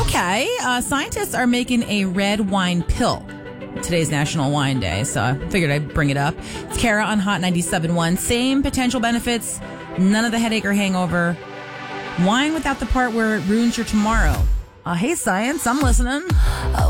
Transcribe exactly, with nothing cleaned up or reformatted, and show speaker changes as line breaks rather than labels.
Okay, uh, scientists are making a red wine pill. Today's National Wine Day, so I figured I'd bring it up. It's Kara on Hot ninety-seven point one. Same potential benefits, none of the headache or hangover. Wine without the part where it ruins your tomorrow. Uh, hey, science, I'm listening.